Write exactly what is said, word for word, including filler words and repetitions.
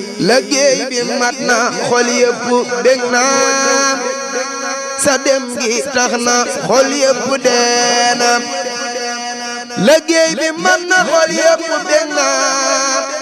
liggéey bi mat na xol yëpp bég na sa dem gi tax na xol yëpp dee na liggéey bi mat na xol yëpp bég na